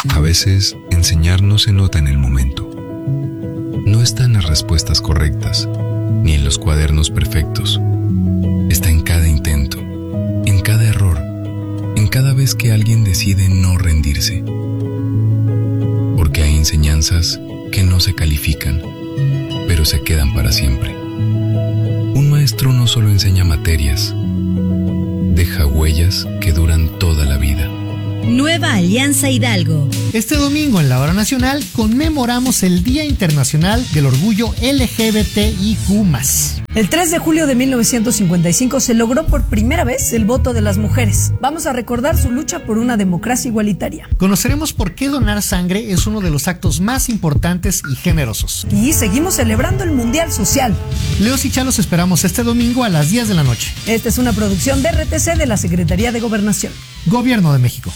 A veces, enseñar no se nota en el momento. No está en las respuestas correctas, ni en los cuadernos perfectos. Está en cada intento, en cada error, en cada vez que alguien decide no rendirse. Porque hay enseñanzas que no se califican, pero se quedan para siempre. Un maestro no solo enseña materias, deja huellas que duran toda la vida. Nueva Alianza Hidalgo. Este domingo en la Hora Nacional conmemoramos el Día Internacional del Orgullo LGBTIQ+. El 3 de julio de 1955 se logró por primera vez el voto de las mujeres. Vamos a recordar su lucha por una democracia igualitaria. Conoceremos por qué donar sangre es uno de los actos más importantes y generosos. Y seguimos celebrando el Mundial Social. Leos y Chá los esperamos este domingo a las 10 de la noche. Esta es una producción de RTC de la Secretaría de Gobernación. Gobierno de México.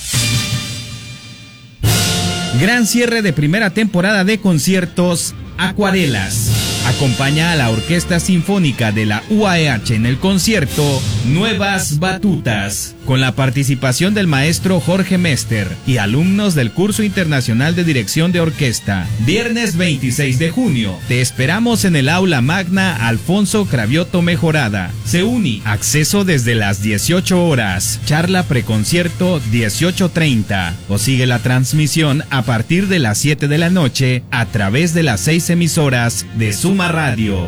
Gran cierre de primera temporada de conciertos Acuarelas. Acompaña a la Orquesta Sinfónica de la UAEH en el concierto Nuevas Batutas, con la participación del maestro Jorge Mester y alumnos del Curso Internacional de Dirección de Orquesta. Viernes 26 de junio, te esperamos en el Aula Magna Alfonso Cravioto Mejorada. CEUNI, acceso desde las 18 horas. Charla preconcierto 18:30. O sigue la transmisión a partir de las 7 de la noche a través de las 6 emisoras de Suma Radio.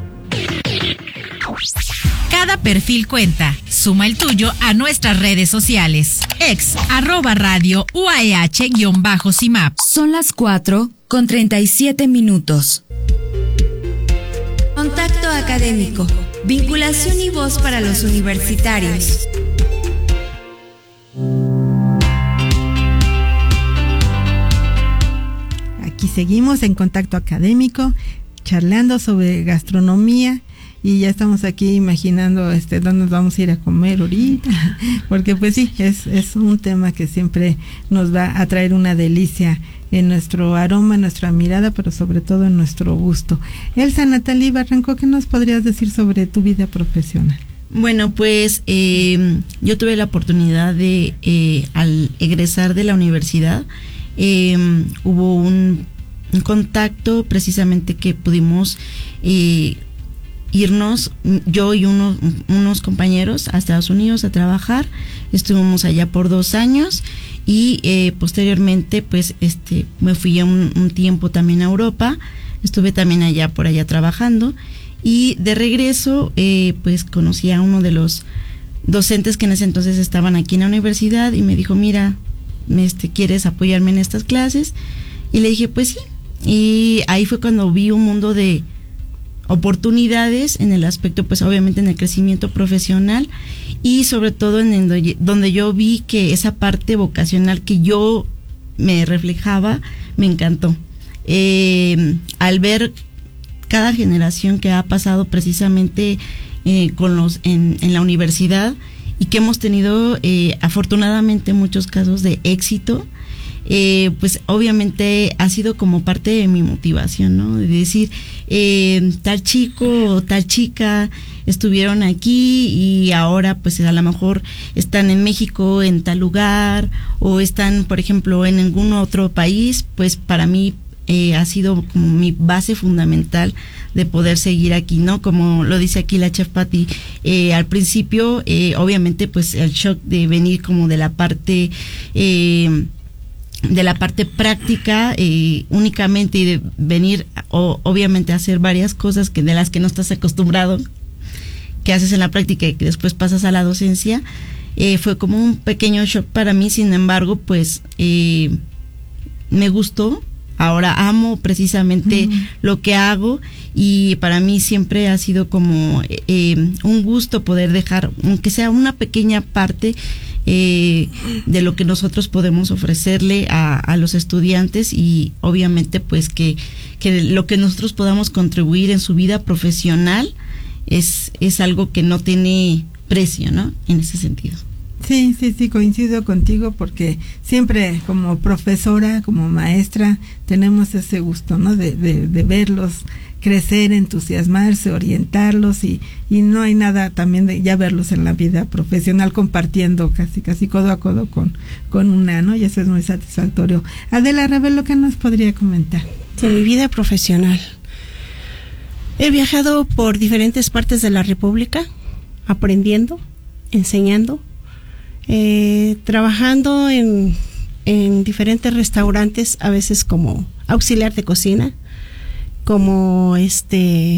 Cada perfil cuenta. Suma el tuyo a nuestras redes sociales. @radio UAEH_CIMAP. Son las 4:37. Contacto académico. Vinculación y voz para los universitarios. Aquí seguimos en Contacto Académico, charlando sobre gastronomía, y ya estamos aquí imaginando dónde nos vamos a ir a comer ahorita, porque pues sí, es un tema que siempre nos va a traer una delicia en nuestro aroma, en nuestra mirada, pero sobre todo en nuestro gusto. Elsa Natalie Barranco, ¿qué nos podrías decir sobre tu vida profesional? Bueno, pues yo tuve la oportunidad de, al egresar de la universidad, hubo un contacto precisamente que pudimos irnos, yo y unos compañeros a Estados Unidos a trabajar. Estuvimos allá por 2 años y posteriormente pues me fui a un tiempo también a Europa. Estuve también por allá trabajando, y de regreso pues conocí a uno de los docentes que en ese entonces estaban aquí en la universidad, y me dijo: mira, ¿quieres apoyarme en estas clases? Y le dije, pues sí. Y ahí fue cuando vi un mundo de oportunidades en el aspecto, pues obviamente en el crecimiento profesional, y sobre todo donde yo vi que esa parte vocacional que yo me reflejaba, me encantó. Al ver cada generación que ha pasado precisamente en la universidad, y que hemos tenido afortunadamente muchos casos de éxito, pues obviamente ha sido como parte de mi motivación, ¿no? De decir, tal chico o tal chica estuvieron aquí y ahora pues a lo mejor están en México en tal lugar, o están, por ejemplo, en algún otro país. Pues para mí ha sido como mi base fundamental de poder seguir aquí, ¿no? Como lo dice aquí la chef Patti, al principio obviamente pues el shock de venir como de la parte práctica únicamente, y de venir obviamente a hacer varias cosas de las que no estás acostumbrado, que haces en la práctica y que después pasas a la docencia, fue como un pequeño shock para mí. Sin embargo, pues me gustó. Ahora amo precisamente lo que hago, y para mí siempre ha sido como un gusto poder dejar, aunque sea una pequeña parte de lo que nosotros podemos ofrecerle a los estudiantes, y obviamente pues que lo que nosotros podamos contribuir en su vida profesional es algo que no tiene precio, ¿no? En ese sentido. Sí, coincido contigo, porque siempre como profesora, como maestra, tenemos ese gusto, ¿no? De verlos crecer, entusiasmarse, orientarlos y no hay nada también de ya verlos en la vida profesional compartiendo casi codo a codo con una, ¿no? Y eso es muy satisfactorio. Adela Rebelo, ¿qué nos podría comentar? De mi vida profesional. He viajado por diferentes partes de la República, aprendiendo, enseñando, trabajando en diferentes restaurantes, a veces como auxiliar de cocina, como de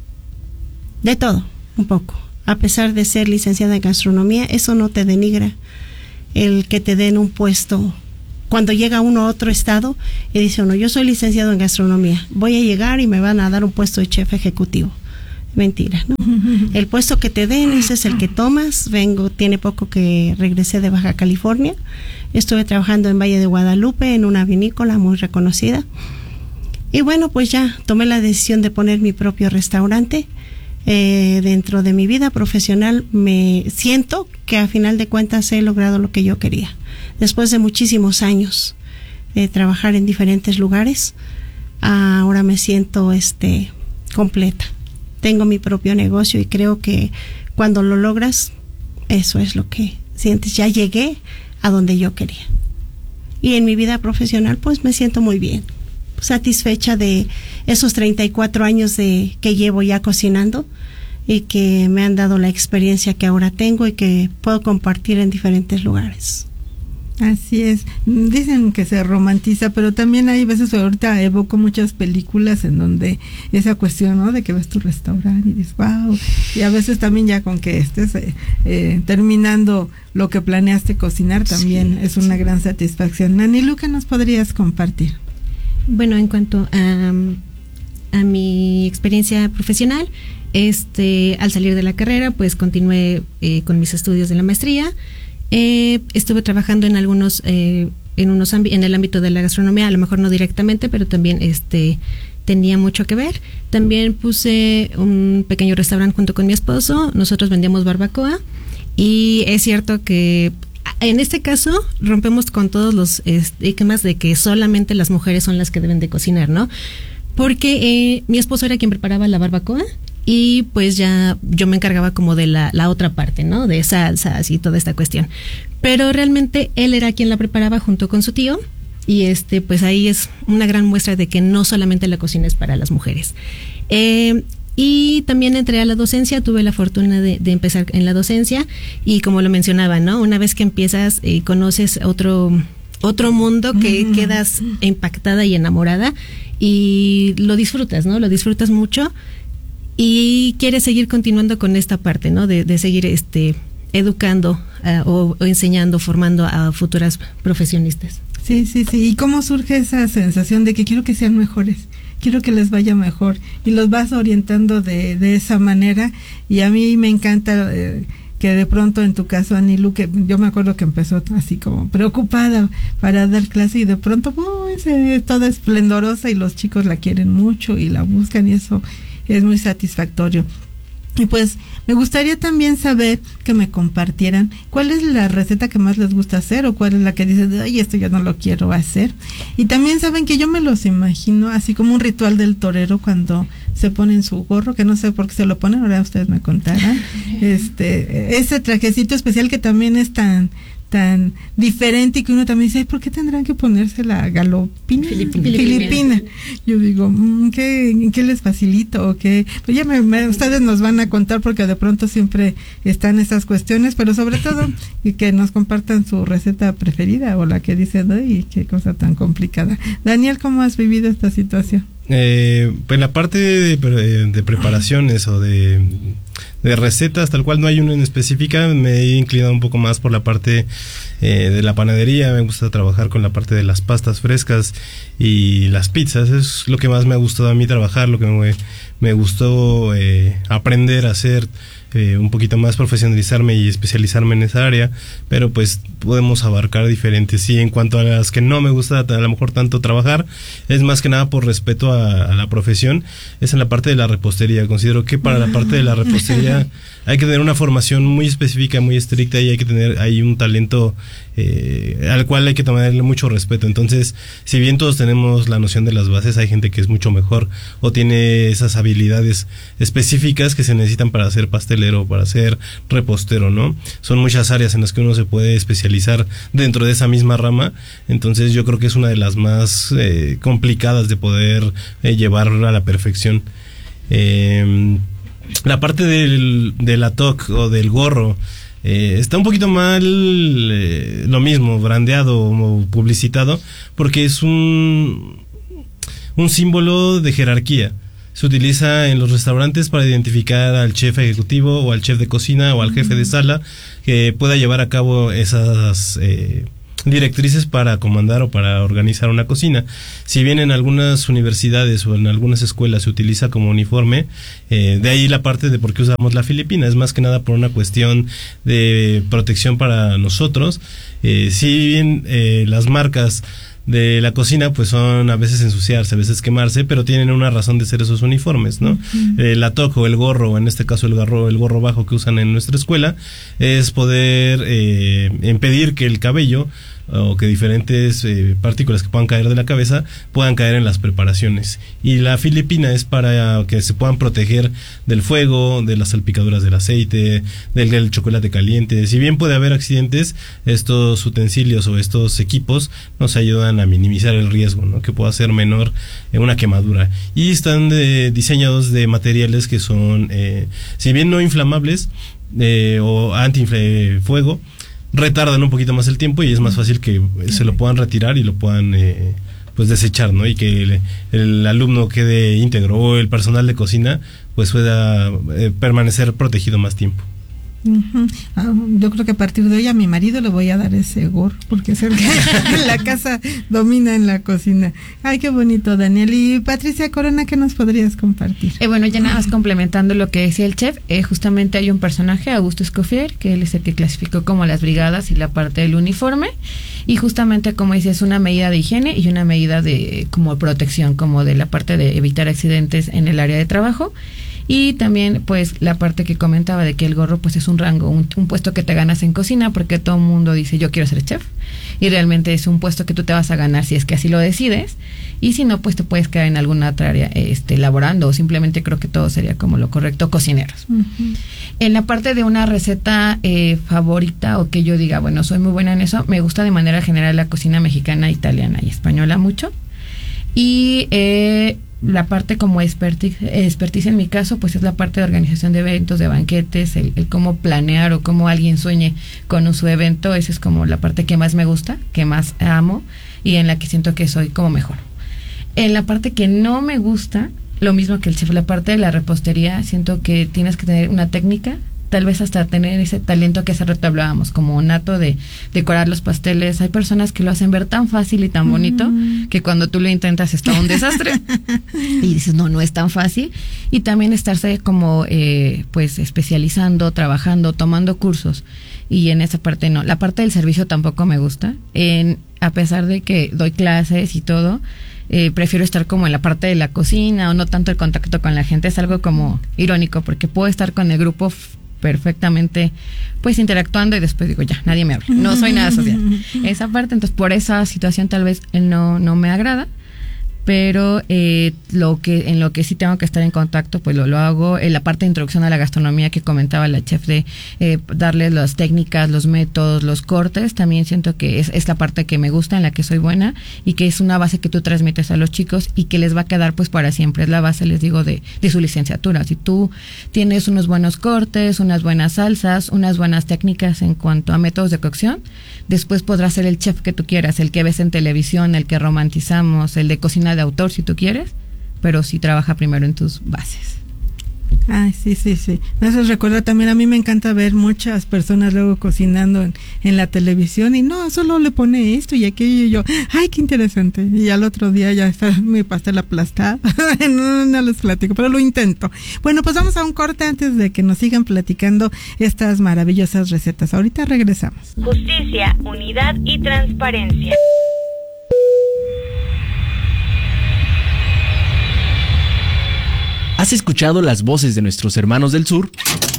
todo, un poco. A pesar de ser licenciada en gastronomía, eso no te denigra el que te den un puesto. Cuando llega uno a otro estado y dice uno, yo soy licenciado en gastronomía, voy a llegar y me van a dar un puesto de chef ejecutivo. Mentira, ¿no? El puesto que te den, ese es el que tomas. Tiene poco que regresé de Baja California. Estuve trabajando en Valle de Guadalupe en una vinícola muy reconocida. Y bueno, pues ya tomé la decisión de poner mi propio restaurante. Dentro de mi vida profesional me siento que a final de cuentas he logrado lo que yo quería. Después de muchísimos años de trabajar en diferentes lugares, ahora me siento completa. Tengo mi propio negocio y creo que cuando lo logras, eso es lo que sientes. Ya llegué a donde yo quería. Y en mi vida profesional, pues me siento muy bien, satisfecha de esos 34 años que llevo ya cocinando y que me han dado la experiencia que ahora tengo y que puedo compartir en diferentes lugares. Así es, dicen que se romantiza, pero también hay veces, ahorita evoco muchas películas en donde esa cuestión, ¿no? De que ves tu restaurante y dices, wow, y a veces también ya con que estés terminando lo que planeaste cocinar también es una gran satisfacción. Nanilu, ¿qué nos podrías compartir? Bueno, en cuanto a mi experiencia profesional, al salir de la carrera, pues continué con mis estudios de la maestría. Estuve trabajando en algunos en el ámbito de la gastronomía, a lo mejor no directamente, pero también tenía mucho que ver. También puse un pequeño restaurante junto con mi esposo. Nosotros vendíamos barbacoa y es cierto que en este caso rompemos con todos los esquemas de que solamente las mujeres son las que deben de cocinar, ¿no? Porque mi esposo era quien preparaba la barbacoa y pues ya yo me encargaba como de la otra parte, ¿no? De salsas y toda esta cuestión. Pero realmente él era quien la preparaba junto con su tío y pues ahí es una gran muestra de que no solamente la cocina es para las mujeres. Y también entré a la docencia, tuve la fortuna de empezar en la docencia y como lo mencionaba, ¿no? Una vez que empiezas conoces otro mundo que quedas impactada y enamorada y lo disfrutas, ¿no? Lo disfrutas mucho y quieres seguir continuando con esta parte, ¿no? De seguir educando o enseñando, formando a futuras profesionistas. Sí. ¿Y cómo surge esa sensación de que quiero que sean mejores? Quiero que les vaya mejor y los vas orientando de esa manera y a mí me encanta que de pronto en tu caso, Anilu, que yo me acuerdo que empezó así como preocupada para dar clase y de pronto toda esplendorosa y los chicos la quieren mucho y la buscan y eso es muy satisfactorio. Y pues me gustaría también saber que me compartieran cuál es la receta que más les gusta hacer o cuál es la que dices, ay, esto ya no lo quiero hacer. Y también saben que yo me los imagino así como un ritual del torero cuando se ponen su gorro, que no sé por qué se lo ponen, ahora ustedes me contarán. Ese trajecito especial que también es tan diferente y que uno también dice, ¿por qué tendrán que ponerse la galopina? Filipina. Yo digo, ¿qué les facilito? ¿O qué? Pues ya ustedes nos van a contar porque de pronto siempre están esas cuestiones, pero sobre todo y que nos compartan su receta preferida o la que dicen, ay, qué cosa tan complicada. Daniel, ¿cómo has vivido esta situación? Pues la parte de preparaciones o de recetas, tal cual no hay una en específica, me he inclinado un poco más por la parte de la panadería. Me gusta trabajar con la parte de las pastas frescas y las pizzas. Es lo que más me ha gustado a mí trabajar, lo que me gustó aprender a hacer, un poquito más profesionalizarme y especializarme en esa área, pero pues podemos abarcar diferentes. Sí, en cuanto a las que no me gusta a lo mejor tanto trabajar, es más que nada por respeto a la profesión, es en la parte de la repostería. Considero que para la parte de la repostería hay que tener una formación muy específica, muy estricta y hay que tener ahí un talento al cual hay que tomarle mucho respeto. Entonces, si bien todos tenemos la noción de las bases, hay gente que es mucho mejor o tiene esas habilidades específicas que se necesitan para ser pastelero, para ser repostero, ¿no? Son muchas áreas en las que uno se puede especializar dentro de esa misma rama. Entonces, yo creo que es una de las más complicadas de poder llevar a la perfección. La parte de la toque o del gorro está un poquito mal, lo mismo, brandeado o publicitado, porque es un símbolo de jerarquía. Se utiliza en los restaurantes para identificar al chef ejecutivo o al chef de cocina o al jefe de sala que pueda llevar a cabo esas directrices para comandar o para organizar una cocina. Si bien en algunas universidades o en algunas escuelas se utiliza como uniforme, de ahí la parte de por qué usamos la filipina, es más que nada por una cuestión de protección para nosotros. Si bien las marcas de la cocina pues son a veces ensuciarse, a veces quemarse, pero tienen una razón de ser esos uniformes, ¿no? La toca o el gorro, en este caso el gorro bajo que usan en nuestra escuela, es poder impedir que el cabello o que diferentes partículas que puedan caer de la cabeza puedan caer en las preparaciones. Y la filipina es para que se puedan proteger del fuego, de las salpicaduras del aceite, del chocolate caliente. Si bien puede haber accidentes, estos utensilios o estos equipos nos ayudan a minimizar el riesgo, ¿no? Que pueda ser menor una quemadura. Y están diseñados de materiales que son, si bien no inflamables o anti-fuego, retardan un poquito más el tiempo y es más fácil que se lo puedan retirar y lo puedan pues desechar, ¿no? Y que el alumno quede íntegro o el personal de cocina pues pueda permanecer protegido más tiempo. Yo creo que a partir de hoy a mi marido le voy a dar ese gorro porque es el que en la casa domina en la cocina. Ay, qué bonito, Daniel. Y Patricia Corona, ¿qué nos podrías compartir? Bueno, ya nada más complementando lo que decía el chef, justamente hay un personaje, Augusto Escoffier, que él es el que clasificó como las brigadas y la parte del uniforme, y justamente como dice, es una medida de higiene y una medida de como protección, como de la parte de evitar accidentes en el área de trabajo. Y también pues la parte que comentaba de que el gorro pues es un rango, un puesto que te ganas en cocina, porque todo el mundo dice yo quiero ser chef, y realmente es un puesto que tú te vas a ganar si es que así lo decides, y si no pues te puedes quedar en alguna otra área laborando, o simplemente creo que todo sería como lo correcto, cocineros. En la parte de una receta favorita, o que yo diga bueno soy muy buena en eso, me gusta de manera general la cocina mexicana, italiana y española mucho, y la parte como expertise en mi caso pues es la parte de organización de eventos, de banquetes, el cómo planear o cómo alguien sueñe con su evento. Esa es como la parte que más me gusta, que más amo y en la que siento que soy como mejor. En la parte que no me gusta, lo mismo que el chef, la parte de la repostería, siento que tienes que tener una técnica, tal vez hasta tener ese talento que hace rato hablábamos, como nato de decorar los pasteles. Hay personas que lo hacen ver tan fácil y tan bonito que cuando tú lo intentas es todo un desastre y dices no es tan fácil. Y también estarse como pues especializando, trabajando, tomando cursos, y en esa parte no. La parte del servicio tampoco me gusta, a pesar de que doy clases y todo. Prefiero estar como en la parte de la cocina, o no tanto el contacto con la gente. Es algo como irónico porque puedo estar con el grupo perfectamente pues interactuando y después digo ya, nadie me habla, no soy nada social. Esa parte, entonces por esa situación tal vez no me agrada, pero en lo que sí tengo que estar en contacto pues lo hago. En la parte de introducción a la gastronomía que comentaba la chef, de darles las técnicas, los métodos, los cortes, también siento que es la parte que me gusta, en la que soy buena, y que es una base que tú transmites a los chicos y que les va a quedar pues para siempre. Es la base, les digo, de su licenciatura. Si tú tienes unos buenos cortes, unas buenas salsas, unas buenas técnicas en cuanto a métodos de cocción, después podrás ser el chef que tú quieras, el que ves en televisión, el que romantizamos, el de cocina de autor si tú quieres, pero sí trabaja primero en tus bases. Ay, sí. Eso recuerda también, a mí me encanta ver muchas personas luego cocinando en la televisión y no, solo le pone esto y aquello, y yo, ay, qué interesante. Y al otro día ya está mi pastel aplastado. No les platico, pero lo intento. Bueno, pues vamos a un corte antes de que nos sigan platicando estas maravillosas recetas. Ahorita regresamos. Justicia, unidad y transparencia. ¿Has escuchado las voces de nuestros hermanos del sur?